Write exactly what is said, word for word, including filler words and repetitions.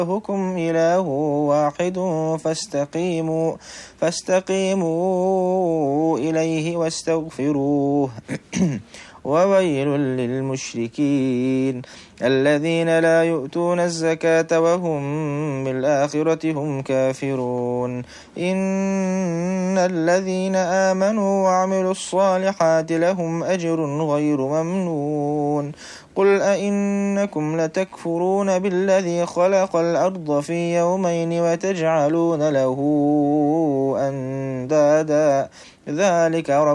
إلهكم إله واحد فاستقيموا فاستقيموا إليه واستغفروه وويل للمشركين الذين لا يؤتون الزكاة وهم بالآخرة هم كافرون إن الذين آمنوا وعملوا الصالحات لهم أجر غير ممنون قل أئنكم لتكفرون بالذي خلق الأرض في يومين وتجعلون له أندادا ذلك رب